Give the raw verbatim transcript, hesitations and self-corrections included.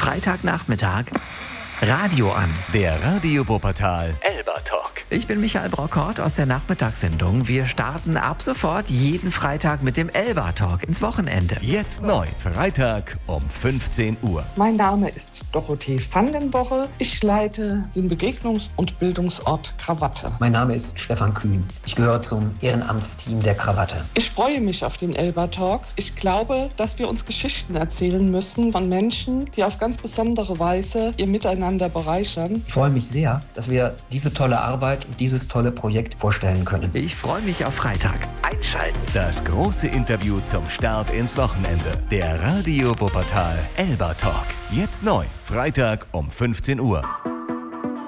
Freitagnachmittag Radio an. Der Radio Wuppertal Elba Talk. Ich bin Michael Brockort aus der Nachmittagssendung. Wir starten ab sofort jeden Freitag mit dem Elba Talk ins Wochenende. Jetzt neu, Freitag um fünfzehn Uhr. Mein Name ist Dorothee Vandenwoche. Ich leite den Begegnungs- und Bildungsort Krawatte. Mein Name ist Stefan Kühn. Ich gehöre zum Ehrenamtsteam der Krawatte. Ich freue mich auf den Elba Talk. Ich glaube, dass wir uns Geschichten erzählen müssen von Menschen, die auf ganz besondere Weise ihr Miteinander bereichern. Ich freue mich sehr, dass wir diese tolle Arbeit und dieses tolle Projekt vorstellen können. Ich freue mich auf Freitag. Einschalten. Das große Interview zum Start ins Wochenende. Der Radio Wuppertal Elba Talk. Jetzt neu, Freitag um fünfzehn Uhr.